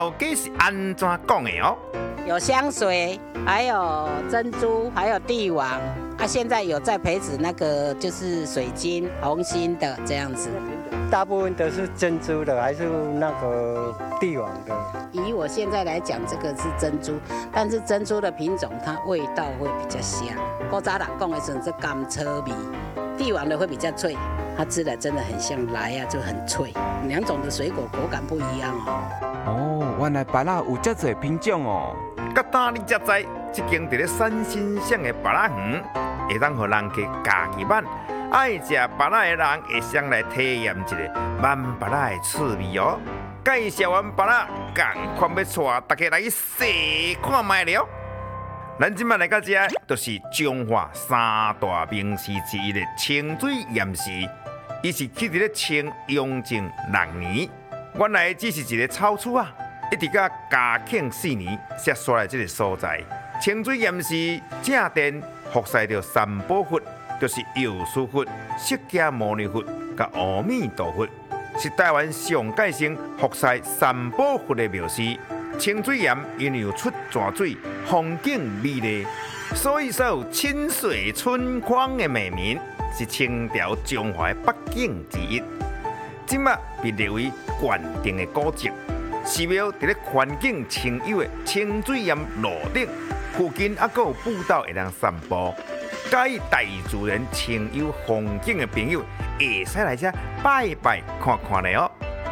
到底是安怎讲的哦？ 有香水，还有珍珠，还有帝王啊，现在有在培植那个就是水晶、红心的这样子。 大部分都是珍珠的，还是那个帝王的。 以我现在来讲，这个是珍珠，但是珍珠的品种它味道会比较香。古早人讲的是甘草味，帝王的会比较脆，它吃的真的很像来啊，就很脆。两种的水果口感不一样哦。 哦，原来芭乐有这多品种哦。 甲当你才知，这间伫咧山新乡的芭乐园，会当互人家家己慢。爱食芭乐的人会先来体验一下慢芭乐的趣味哦。介绍完芭乐，赶快要带大家来去试看卖了。咱今摆来到这，就是中华三大名士之一的清水岩寺，伊是起伫咧清雍正6年，原来只是一个草厝啊，一直到嘉庆4年才刷来这个所在。清水岩寺正殿服侍着三宝佛。就是药师佛、释迦牟尼佛、甲阿弥陀佛，是台湾上界性服侍三宝佛的庙寺。清水岩因有出泉水，风景美丽，所以才有清水春光的美名，是清朝中华北境之一。今麦被列为县定的古迹，寺庙伫咧环境清幽的清水岩路顶，附近还阁有步道会当散步。介意大自然清幽风景的朋友，会使来这拜拜看看的哦。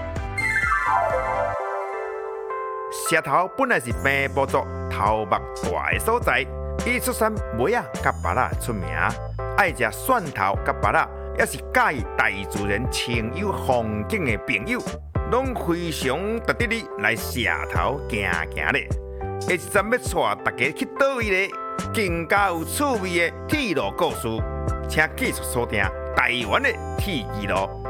石头本来是平埔族头目大的所在，伊出产梅啊甲芭乐出名，爱食蒜头甲芭乐，也是介意大自然清幽风景的朋友，拢非常值得你来石头行行咧。下一站要带大家去倒位咧？更加有趣味的铁路故事，请继续锁定台湾的铁记录。